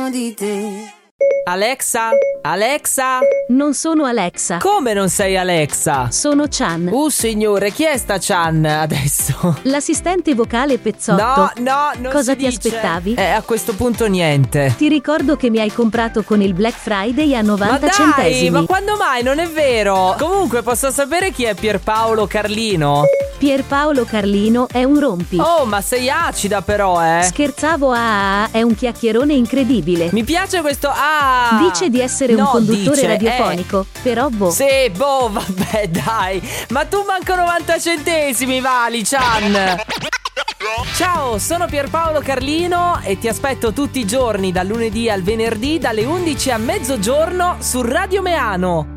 bisogno di te. Alexa? Alexa? Non sono Alexa. Come non sei Alexa? Sono Chan. Signore, chi è sta Chan adesso? L'assistente vocale Pezzotto. No, non Cosa si ti dice. aspettavi? A questo punto niente. Ti ricordo che mi hai comprato con il Black Friday a 90 Ma dai, centesimi. ma quando mai? Non è vero. Comunque, posso sapere chi è Pierpaolo Carlino? Pierpaolo Carlino è un rompi. Oh, ma sei acida però, Scherzavo, è un chiacchierone incredibile. Mi piace questo Dice di essere un conduttore radiofonico, però Sì, vabbè, dai. Ma tu manco 90 centesimi vali, Chan. Ciao, sono Pierpaolo Carlino e ti aspetto tutti i giorni dal lunedì al venerdì dalle 11 a mezzogiorno su Radio Meano.